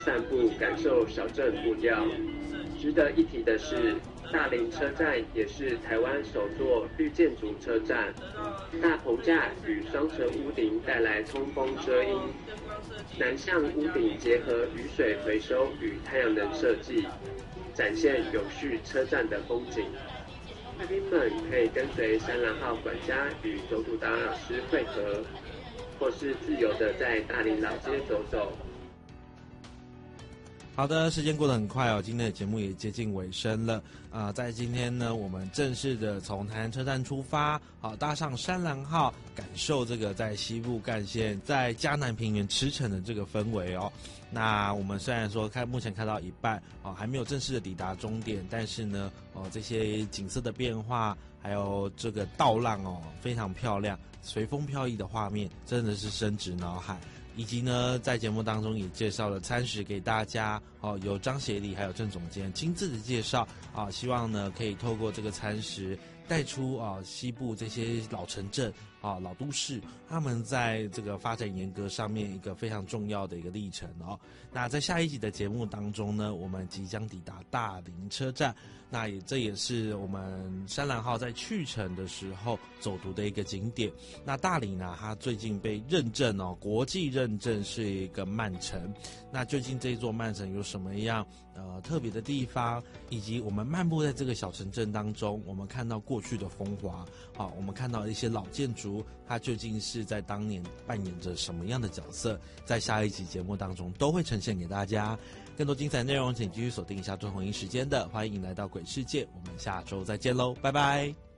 散步感受小镇步调。值得一提的是，大林车站也是台湾首座绿建筑车站，大棚架与双层屋顶带来通风遮阴，南向屋顶结合雨水回收与太阳能设计，展现永续车站的风景。贵宾们可以跟随山岚号管家与走读导览老师会合，或是自由的在大林老街走走。 好的，时间过得很快哦，今天的节目也接近尾声了在今天呢，我们正式的从台南车站出发，搭上山岚号，感受这个在西部干线在嘉南平原驰骋的这个氛围哦。那我们虽然说目前开到一半还没有正式的抵达终点，但是呢这些景色的变化，还有这个道浪非常漂亮，随风飘逸的画面真的是深植脑海。以及呢，在节目当中也介绍了餐食给大家有张协理还有郑总监亲自的介绍希望呢可以透过这个餐食带出西部这些老城镇老都市他们在这个发展沿革上面一个非常重要的一个历程那在下一集的节目当中呢，我们即将抵达大林车站，那这也是我们山岚号在去程的时候走读的一个景点。那大林呢，它最近被认证国际认证是一个慢城。那究竟这座慢城有什么样特别的地方，以及我们漫步在这个小城镇当中，我们看到过去的风华我们看到一些老建筑，它究竟是在当年扮演着什么样的角色，在下一集节目当中都会呈现给大家。更多精彩内容请继续锁定一下中红音时间的欢迎来到鬼世界，我们下周再见喽，拜拜。